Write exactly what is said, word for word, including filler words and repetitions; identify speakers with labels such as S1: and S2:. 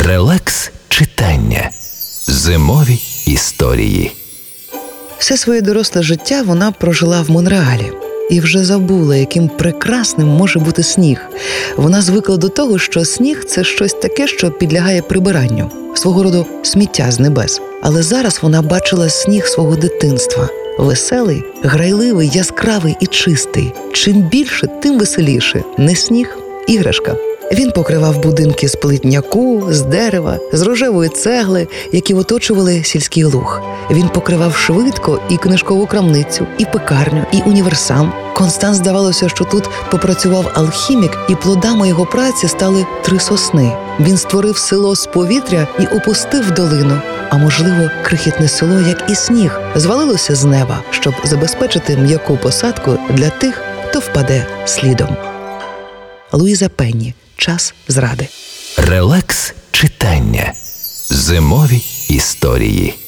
S1: Релакс читання. Зимові історії.
S2: Все своє доросле життя вона прожила в Монреалі. І вже забула, яким прекрасним може бути сніг. Вона звикла до того, що сніг – це щось таке, що підлягає прибиранню. Свого роду сміття з небес. Але зараз вона бачила сніг свого дитинства. Веселий, грайливий, яскравий і чистий. Чим більше, тим веселіше. Не сніг – іграшка. Він покривав будинки з плитняку, з дерева, з рожевої цегли, які оточували сільський луг. Він покривав швидко і книжкову крамницю, і пекарню, і універсам. Констанс здавалося, що тут попрацював алхімік, і плодами його праці стали три сосни. Він створив село з повітря і опустив долину. А можливо, крихітне село, як і сніг, звалилося з неба, щоб забезпечити м'яку посадку для тих, хто впаде слідом. Луїза Пенні. Час зради.
S1: Релакс читання. Зимові історії.